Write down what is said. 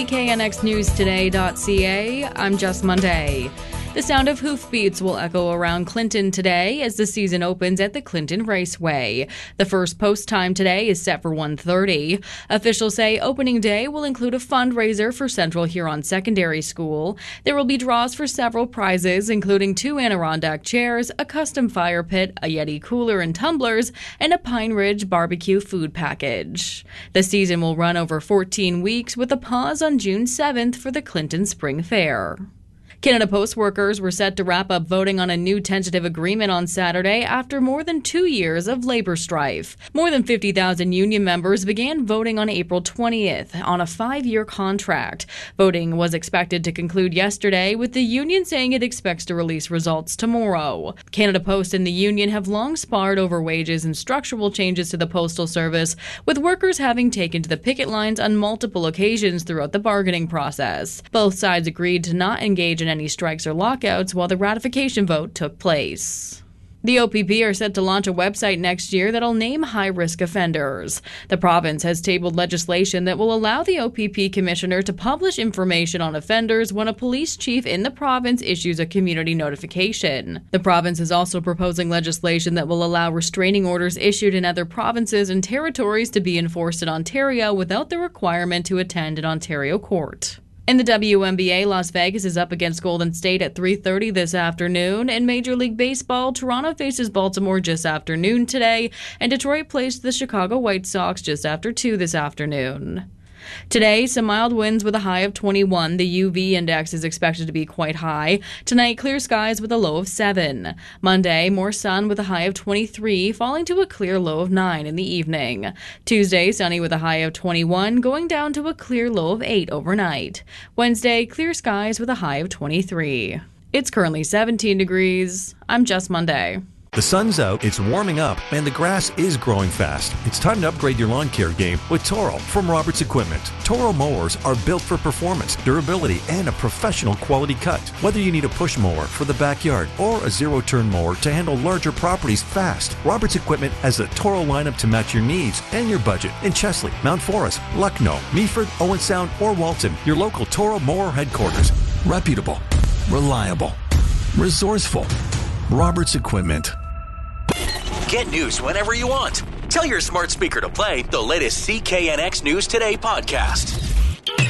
KNXNewsToday.ca, I'm Jess Monday. The sound of hoofbeats will echo around Clinton today as the season opens at the Clinton Raceway. The first post time today is set for 1:30. Officials say opening day will include a fundraiser for Central Huron Secondary School. There will be draws for several prizes, including 2 Adirondack chairs, a custom fire pit, a Yeti cooler and tumblers, and a Pine Ridge barbecue food package. The season will run over 14 weeks with a pause on June 7th for the Clinton Spring Fair. Canada Post workers were set to wrap up voting on a new tentative agreement on Saturday after more than 2 years of labor strife. More than 50,000 union members began voting on April 20th on a 5-year contract. Voting was expected to conclude yesterday, with the union saying it expects to release results tomorrow. Canada Post and the union have long sparred over wages and structural changes to the postal service, with workers having taken to the picket lines on multiple occasions throughout the bargaining process. Both sides agreed to not engage in any strikes or lockouts while the ratification vote took place. The OPP are set to launch a website next year that'll name high-risk offenders. The province has tabled legislation that will allow the OPP commissioner to publish information on offenders when a police chief in the province issues a community notification. The province is also proposing legislation that will allow restraining orders issued in other provinces and territories to be enforced in Ontario without the requirement to attend an Ontario court. In the WNBA, Las Vegas is up against Golden State at 3:30 this afternoon. In Major League Baseball, Toronto faces Baltimore just after noon today, and Detroit plays the Chicago White Sox just after 2 this afternoon. Today, some mild winds with a high of 21. The UV index is expected to be quite high. Tonight, clear skies with a low of 7. Monday, more sun with a high of 23, falling to a clear low of 9 in the evening. Tuesday, sunny with a high of 21, going down to a clear low of 8 overnight. Wednesday, clear skies with a high of 23. It's currently 17 degrees. I'm Jess Monday. The sun's out, it's warming up, and the grass is growing fast. It's time to upgrade your lawn care game with Toro from Roberts Equipment. Toro mowers are built for performance, durability, and a professional quality cut. Whether you need a push mower for the backyard or a zero-turn mower to handle larger properties fast, Roberts Equipment has a Toro lineup to match your needs and your budget in Chesley, Mount Forest, Lucknow, Meaford, Owen Sound, or Walton. Your local Toro mower headquarters. Reputable, reliable, resourceful. Roberts Equipment. Get news whenever you want. Tell your smart speaker to play the latest CKNX News Today podcast.